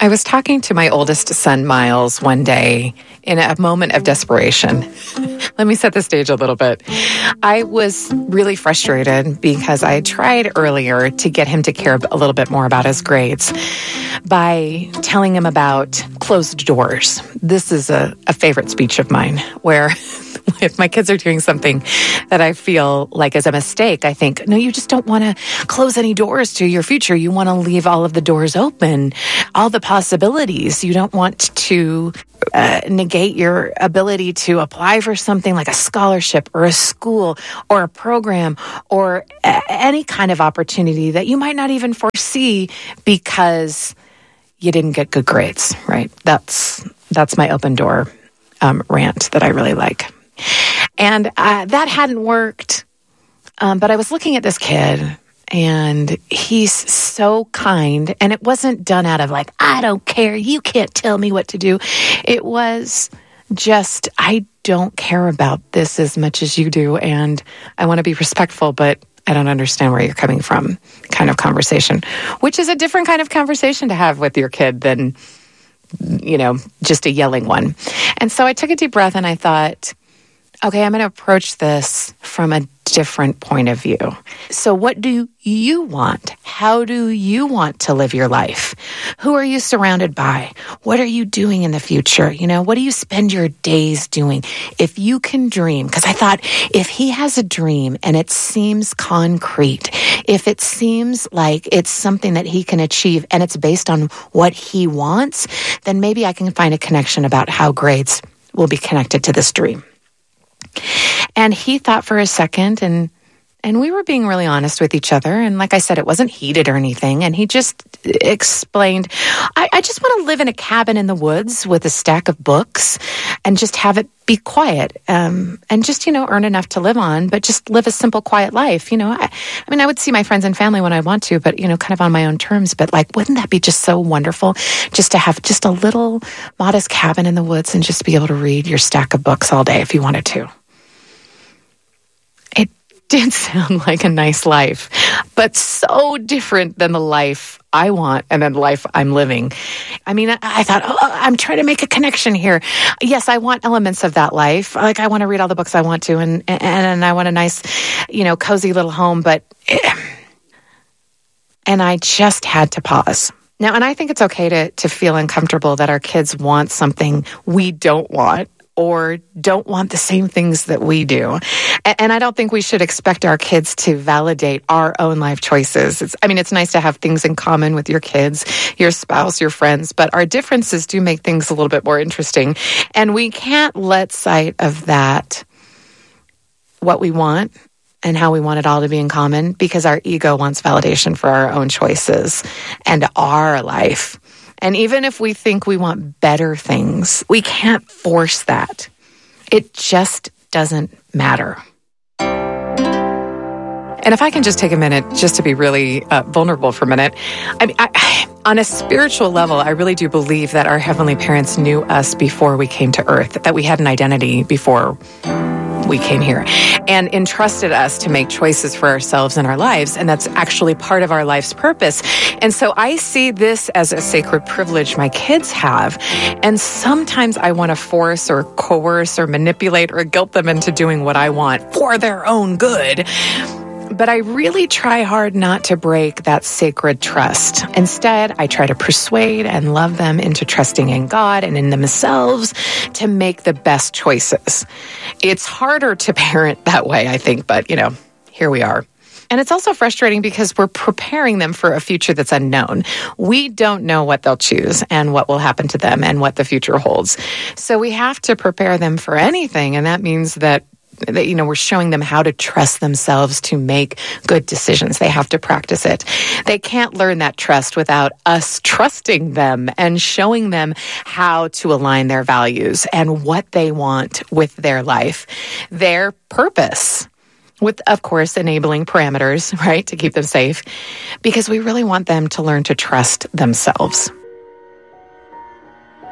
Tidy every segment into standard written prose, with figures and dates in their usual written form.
I was talking to my oldest son, Miles, one day in a moment of desperation. Let me set the stage a little bit. I was really frustrated because I tried earlier to get him to care a little bit more about his grades by telling him about closed doors. This is a favorite speech of mine, where if my kids are doing something that I feel like is a mistake, I think, no, you just don't want to close any doors to your future. You want to leave all of the doors open, all the possibilities. You don't want to negate your ability to apply for something like a scholarship or a school or a program or any kind of opportunity that you might not even foresee because you didn't get good grades, right? That's my open door rant that I really like. And that hadn't worked, but I was looking at this kid, and he's so kind, and it wasn't done out of like, I don't care, you can't tell me what to do. It was just, I don't care about this as much as you do, and I want to be respectful, but I don't understand where you're coming from kind of conversation, which is a different kind of conversation to have with your kid than, just a yelling one. And so I took a deep breath and I thought, okay, I'm going to approach this from a different point of view. So what do you want? How do you want to live your life? Who are you surrounded by? What are you doing in the future? What do you spend your days doing? If you can dream, because I thought if he has a dream and it seems concrete, if it seems like it's something that he can achieve and it's based on what he wants, then maybe I can find a connection about how grades will be connected to this dream. And he thought for a second, and we were being really honest with each other. And like I said, it wasn't heated or anything. And he just explained, I just want to live in a cabin in the woods with a stack of books and just have it be quiet, and just, earn enough to live on, but just live a simple, quiet life. I would see my friends and family when I want to, but, kind of on my own terms. But like, wouldn't that be just so wonderful just to have just a little modest cabin in the woods and just be able to read your stack of books all day if you wanted to? Did sound like a nice life, but so different than the life I want and then the life I'm living. I thought, I'm trying to make a connection here. Yes, I want elements of that life. Like I want to read all the books I want to, and I want a nice, cozy little home, and I just had to pause. Now, and I think it's okay to feel uncomfortable that our kids want something we don't want, or don't want the same things that we do. And I don't think we should expect our kids to validate our own life choices. It's nice to have things in common with your kids, your spouse, your friends, but our differences do make things a little bit more interesting. And we can't let sight of that, what we want and how we want it all to be in common, because our ego wants validation for our own choices and our life. And even if we think we want better things, we can't force that. It just doesn't matter. And if I can just take a minute just to be really vulnerable for a minute, on a spiritual level, I really do believe that our heavenly parents knew us before we came to earth, that we had an identity before we came here, and entrusted us to make choices for ourselves and our lives. And that's actually part of our life's purpose. And so I see this as a sacred privilege my kids have. And sometimes I want to force or coerce or manipulate or guilt them into doing what I want for their own good. But I really try hard not to break that sacred trust. Instead, I try to persuade and love them into trusting in God and in themselves to make the best choices. It's harder to parent that way, I think, but, here we are. And it's also frustrating because we're preparing them for a future that's unknown. We don't know what they'll choose and what will happen to them and what the future holds. So we have to prepare them for anything, and that means that we're showing them how to trust themselves to make good decisions. They have to practice it. They can't learn that trust without us trusting them and showing them how to align their values and what they want with their life, their purpose, with, of course, enabling parameters, right, to keep them safe, because we really want them to learn to trust themselves.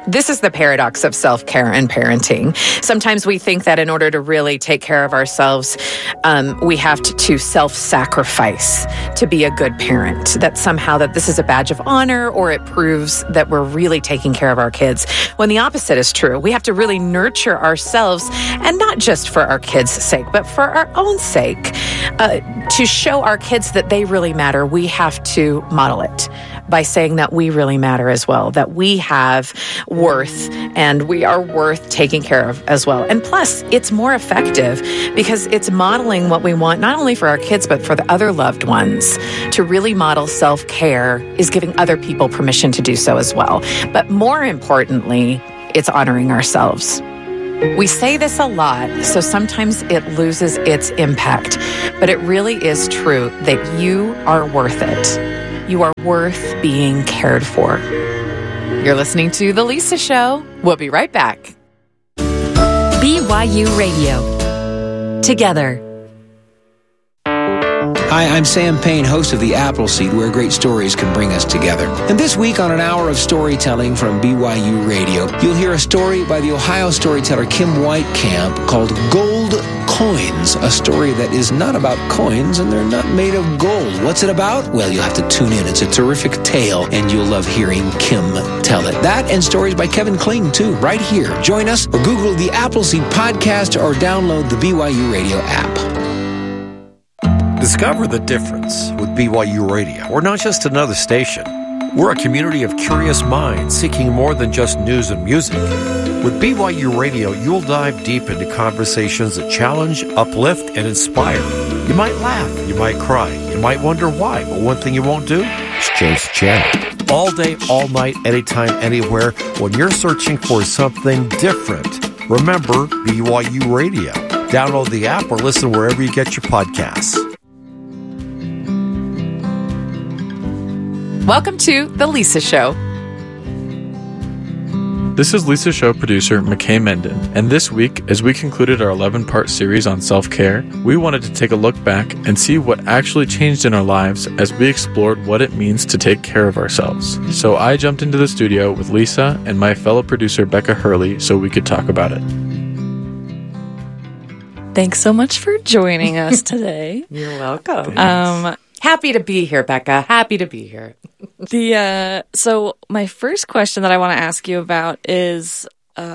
This is the paradox of self-care and parenting. Sometimes we think that in order to really take care of ourselves, we have to self-sacrifice to be a good parent. That somehow that this is a badge of honor, or it proves that we're really taking care of our kids. When the opposite is true, we have to really nurture ourselves, and not just for our kids' sake, but for our own sake. To show our kids that they really matter, we have to model it by saying that we really matter as well, that we have worth and we are worth taking care of as well. And plus, it's more effective because it's modeling what we want, not only for our kids, but for the other loved ones. To really model self-care is giving other people permission to do so as well. But more importantly, it's honoring ourselves. We say this a lot, so sometimes it loses its impact, but it really is true that you are worth it. You are worth being cared for. You're listening to The Lisa Show. We'll be right back. BYU Radio. Together. Hi, I'm Sam Payne, host of The Appleseed, where great stories can bring us together. And this week on an hour of storytelling from BYU Radio, you'll hear a story by the Ohio storyteller Kim Weitkamp called Gold Coins, a story that is not about coins and they're not made of gold. What's it about? Well, you'll have to tune in. It's a terrific tale, and you'll love hearing Kim tell it. That and stories by Kevin Kling, too, right here. Join us or Google the Appleseed Podcast or download the BYU Radio app. Discover the difference with BYU Radio. We're not just another station. We're a community of curious minds seeking more than just news and music. With BYU Radio, you'll dive deep into conversations that challenge, uplift, and inspire. You might laugh, you might cry, you might wonder why, but one thing you won't do is change the channel. All day, all night, anytime, anywhere, when you're searching for something different, remember BYU Radio. Download the app or listen wherever you get your podcasts. Welcome to The Lisa Show. This is Lisa Show producer McKay Menden, and this week, as we concluded our 11-part series on self-care, we wanted to take a look back and see what actually changed in our lives as we explored what it means to take care of ourselves. So I jumped into the studio with Lisa and my fellow producer Becca Hurley so we could talk about it. Thanks so much for joining us today. You're welcome. Happy to be here, Becca. Happy to be here. So my first question that I want to ask you about is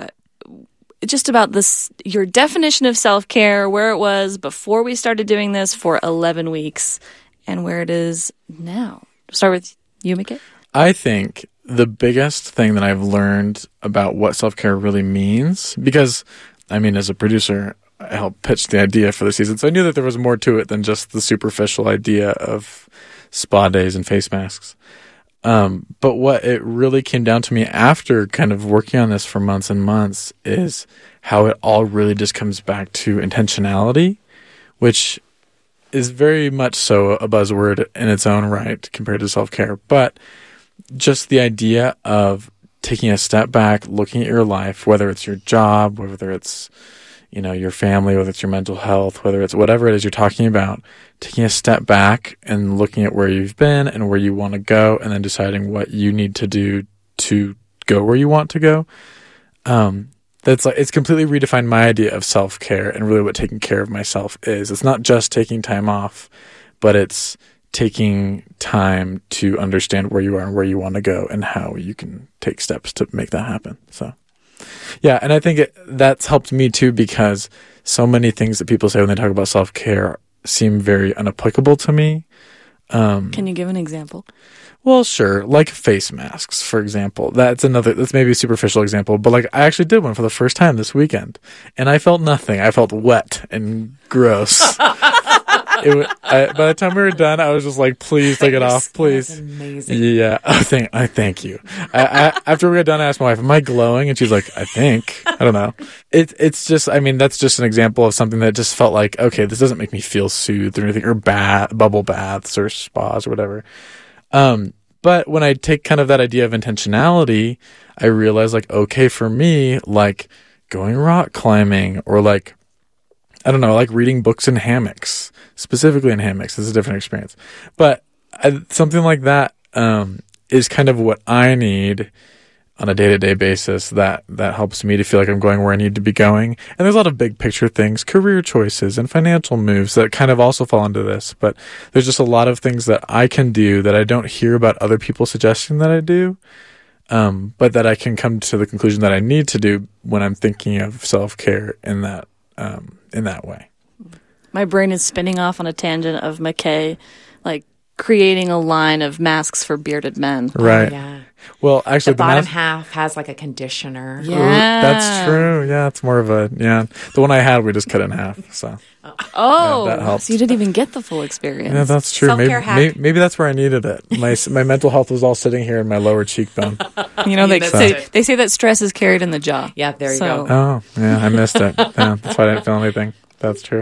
just about this, your definition of self-care, where it was before we started doing this for 11 weeks and where it is now. Start with you, McKay. I think the biggest thing that I've learned about what self-care really means, because, I mean, as a producer, I helped pitch the idea for the season, so I knew that there was more to it than just the superficial idea of spa days and face masks. But what it really came down to me after kind of working on this for months and months is how it all really just comes back to intentionality, which is very much so a buzzword in its own right compared to self-care. But just the idea of taking a step back, looking at your life, whether it's your job, whether it's your family, whether it's your mental health, whether it's whatever it is you're talking about, taking a step back and looking at where you've been and where you want to go, and then deciding what you need to do to go where you want to go. It's completely redefined my idea of self-care and really what taking care of myself is. It's not just taking time off, but it's taking time to understand where you are and where you want to go and how you can take steps to make that happen. So, yeah, and I think that's helped me too, because so many things that people say when they talk about self-care seem very unapplicable to me. Can you give an example? Well, sure. Like face masks, for example. That's maybe a superficial example, but I actually did one for the first time this weekend, and I felt nothing. I felt wet and gross. By the time we were done, I was just like, please take it off, please. That's amazing. Yeah. I thank you. After we got done, I asked my wife, am I glowing? And she's like, I think. I don't know. It's just, that's just an example of something that just felt like, okay, this doesn't make me feel soothed or anything, or bubble baths or spas or whatever. But when I take kind of that idea of intentionality, I realize okay, for me, going rock climbing or I don't know, reading books in hammocks, specifically in hammocks. It's a different experience. But something like that is kind of what I need on a day-to-day basis that helps me to feel like I'm going where I need to be going. And there's a lot of big picture things, career choices and financial moves that kind of also fall into this. But there's just a lot of things that I can do that I don't hear about other people suggesting that I do, but that I can come to the conclusion that I need to do when I'm thinking of self-care in that way. My brain is spinning off on a tangent of McKay, like creating a line of masks for bearded men. Right. Oh, yeah. Well, actually, the bottom half has like a conditioner. Yeah. That's true. Yeah, it's more of a, the one I had, we just cut in half. So, that helped. So you didn't even get the full experience. Yeah, that's true. Self-care hack. Maybe that's where I needed it. My mental health was all sitting here in my lower cheekbone. They say that stress is carried in the jaw. Yeah, there you go. Oh, yeah, I missed it. Yeah, that's why I didn't feel anything. That's true.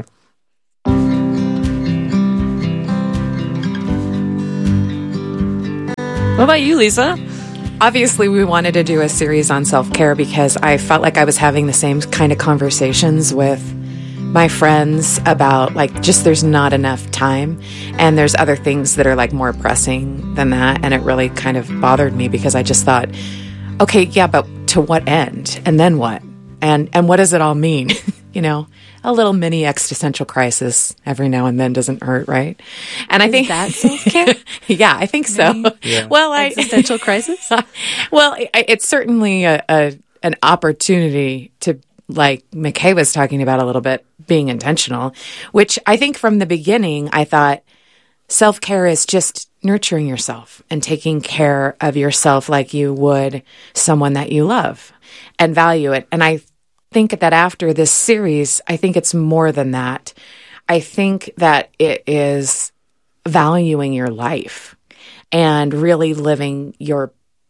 What about you, Lisa? Obviously, we wanted to do a series on self-care because I felt like I was having the same kind of conversations with my friends about like just there's not enough time and there's other things that are like more pressing than that. And it really kind of bothered me because I just thought, okay, yeah, but to what end? And then what? And what does it all mean? A little mini existential crisis every now and then doesn't hurt, right? And I think that self-care. Yeah, I think so. Yeah. Well, existential crisis. Well, it's certainly an opportunity to, like McKay was talking about a little bit, being intentional. Which I think from the beginning, I thought self-care is just nurturing yourself and taking care of yourself like you would someone that you love and value it. And I think that after this series, I think it's more than that. I think that it is valuing your life and really living your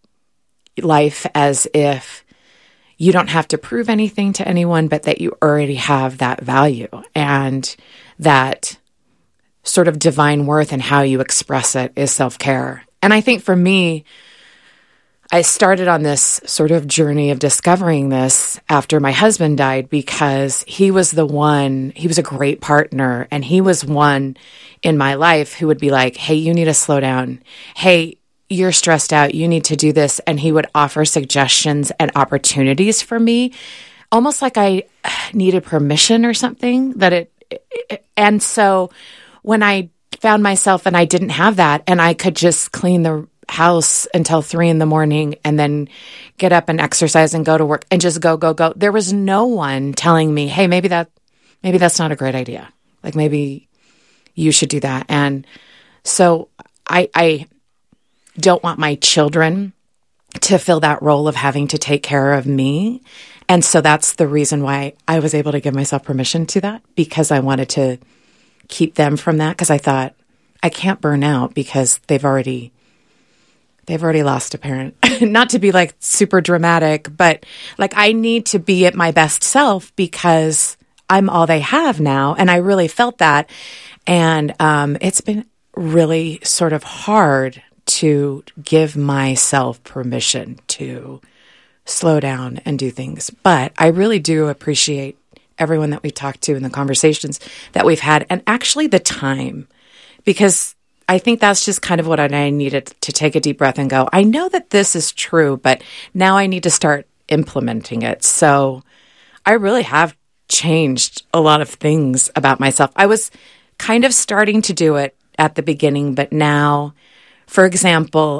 life as if you don't have to prove anything to anyone, but that you already have that value and that sort of divine worth and how you express it is self-care. And I think for me, I started on this sort of journey of discovering this after my husband died because he was a great partner, and he was one in my life who would be like, hey, you need to slow down. Hey, you're stressed out. You need to do this. And he would offer suggestions and opportunities for me, almost like I needed permission or something and so when I found myself and I didn't have that and I could just clean the house until 3 a.m. and then get up and exercise and go to work and just go. There was no one telling me, hey, maybe that's not a great idea. Like maybe you should do that. And so I don't want my children to fill that role of having to take care of me. And so that's the reason why I was able to give myself permission to that, because I wanted to keep them from that, because I thought I can't burn out because they've already lost a parent. Not to be like super dramatic, but like I need to be at my best self because I'm all they have now. And I really felt that. And it's been really sort of hard to give myself permission to slow down and do things. But I really do appreciate everyone that we talked to and the conversations that we've had, and actually the time, because I think that's just kind of what I needed to take a deep breath and go, I know that this is true, but now I need to start implementing it. So I really have changed a lot of things about myself. I was kind of starting to do it at the beginning, but now, for example,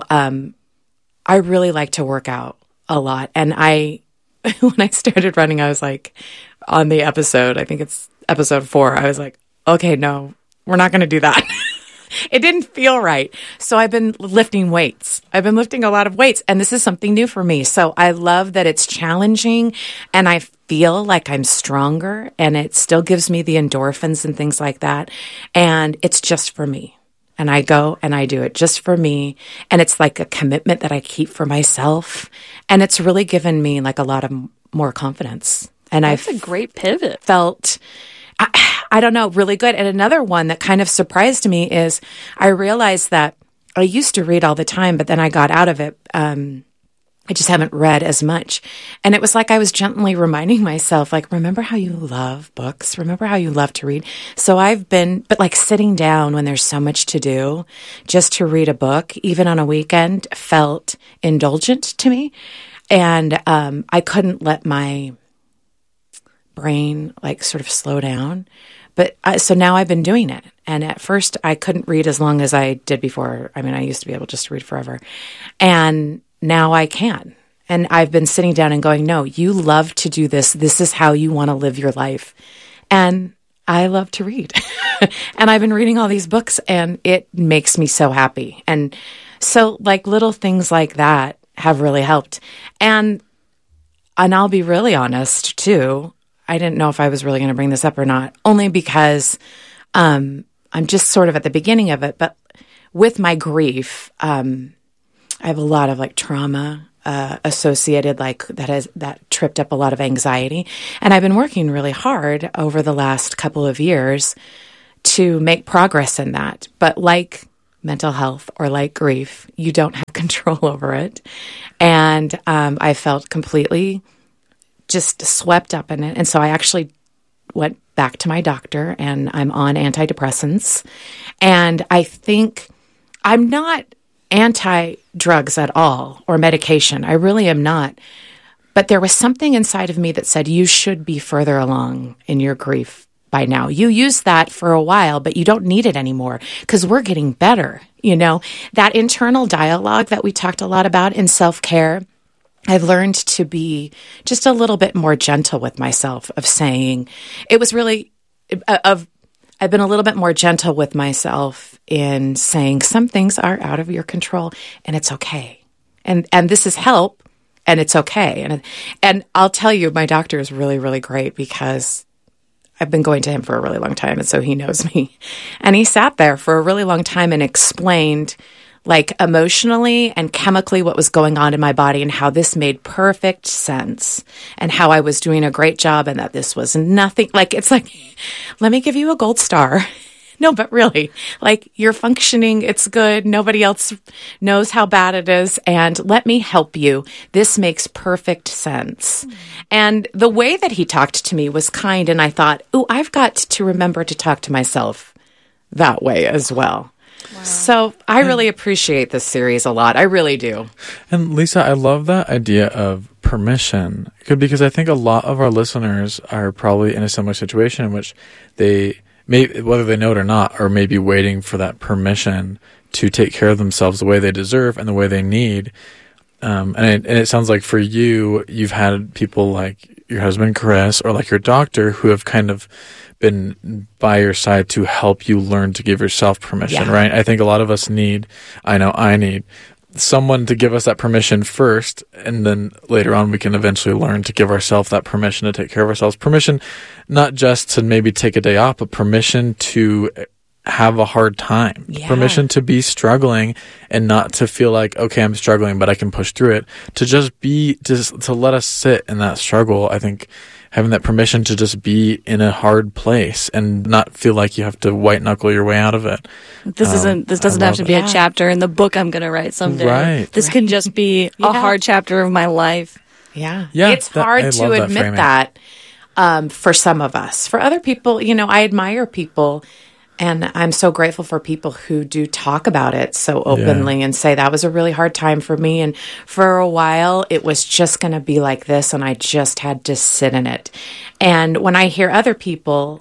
I really like to work out a lot. And when I started running, I was like, on the episode, I think it's episode 4, I was like, okay, no, we're not going to do that. It didn't feel right. So I've been lifting weights. I've been lifting a lot of weights, and this is something new for me. So I love that it's challenging, and I feel like I'm stronger, and it still gives me the endorphins and things like that. And it's just for me. And I go and I do it just for me. And it's like a commitment that I keep for myself. And it's really given me like a lot of more confidence. And That's a great pivot. Felt, I don't know, really good. And another one that kind of surprised me is I realized that I used to read all the time, but then I got out of it. I just haven't read as much. And it was like I was gently reminding myself, like, remember how you love books? Remember how you love to read? So but like sitting down when there's so much to do, just to read a book, even on a weekend, felt indulgent to me. And I couldn't let my brain like sort of slow down. But so now I've been doing it. And at first I couldn't read as long as I did before. I mean, I used to be able just to read forever. And now I can. And I've been sitting down and going, no, you love to do this. This is how you want to live your life. And I love to read. And I've been reading all these books and it makes me so happy. And so like little things like that have really helped. And I'll be really honest too. I didn't know if I was really going to bring this up or not, only because I'm just sort of at the beginning of it. But with my grief, I have a lot of like trauma associated, like that tripped up a lot of anxiety. And I've been working really hard over the last couple of years to make progress in that. But like mental health or like grief, you don't have control over it. And I felt completely just swept up in it. And so I actually went back to my doctor and I'm on antidepressants. And I think I'm not anti-drugs at all or medication. I really am not. But there was something inside of me that said, you should be further along in your grief by now. You used that for a while, but you don't need it anymore because we're getting better. You know, that internal dialogue that we talked a lot about in self-care, I've learned to be just a little bit more gentle with myself of saying, it was really, I've been a little bit more gentle with myself in saying some things are out of your control and it's okay. And this is help and it's okay. And I'll tell you, my doctor is really, really great because I've been going to him for a really long time. And so he knows me. And he sat there for a really long time and explained like emotionally and chemically what was going on in my body and how this made perfect sense and how I was doing a great job and that this was nothing. Like, it's like, let me give you a gold star. No, but really, like you're functioning. It's good. Nobody else knows how bad it is. And let me help you. This makes perfect sense. And the way that he talked to me was kind. And I thought, oh, I've got to remember to talk to myself that way as well. Wow. So I really appreciate this series a lot. I really do. And Lisa, I love that idea of permission because I think a lot of our listeners are probably in a similar situation in which they may, whether they know it or not, are maybe waiting for that permission to take care of themselves the way they deserve and the way they need. And it sounds like for you, you've had people like your husband, Chris, or like your doctor who have kind of been by your side to help you learn to give yourself permission, right? I think a lot of us need someone to give us that permission first, and then later on we can eventually learn to give ourselves that permission to take care of ourselves. Permission not just to maybe take a day off, but permission to have a hard time. Yeah. Permission to be struggling and not to feel like, okay, I'm struggling, but I can push through it. To just to let us sit in that struggle. I think having that permission to just be in a hard place and not feel like you have to white knuckle your way out of it. This doesn't have to be a chapter in the book I'm going to write someday. Right. This can just be a hard chapter of my life. Yeah. It's hard to admit that for some of us. For other people, I admire people. And I'm so grateful for people who do talk about it so openly and say that was a really hard time for me. And for a while, it was just going to be like this. And I just had to sit in it. And when I hear other people,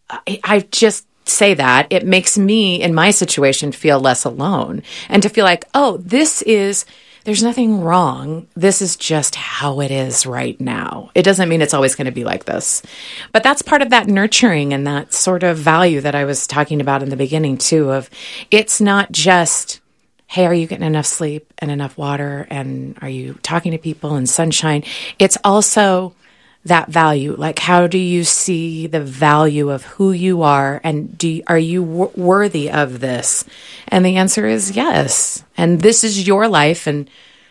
I just say that it makes me in my situation feel less alone and to feel like, oh, there's nothing wrong. This is just how it is right now. It doesn't mean it's always going to be like this. But that's part of that nurturing and that sort of value that I was talking about in the beginning, too, of it's not just, hey, are you getting enough sleep and enough water? And are you talking to people and sunshine? It's also that value. Like, how do you see the value of who you are? And are you worthy of this? And the answer is yes. And this is your life. And,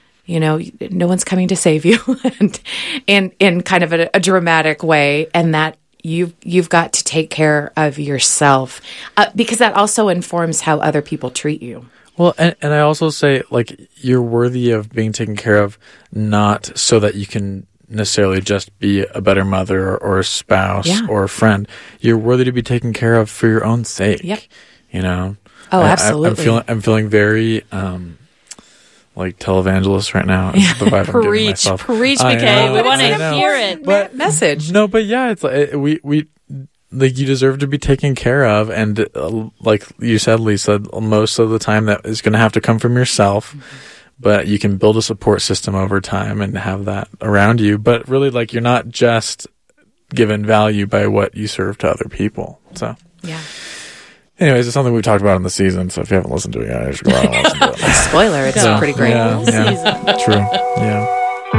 no one's coming to save you and in kind of a dramatic way. And that you've got to take care of yourself because that also informs how other people treat you. Well, and I also say, like, you're worthy of being taken care of, not so that you can necessarily just be a better mother or a spouse or a friend. You're worthy to be taken care of for your own sake. Yep. Oh, absolutely. I'm feeling very like televangelist right now. It's the vibe I'm giving myself. Preach, I McKay. know, We want I to know. hear it. But message. No, but yeah, it's like we like you deserve to be taken care of, and like you said, Lisa, most of the time that is going to have to come from yourself. But you can build a support system over time and have that around you. But really, like, you're not just given value by what you serve to other people. So Yeah. anyways, it's something we've talked about in the season. So if you haven't listened to it yet, I should go out and listen to it. Spoiler, it's pretty great. Yeah, Season. true. Yeah.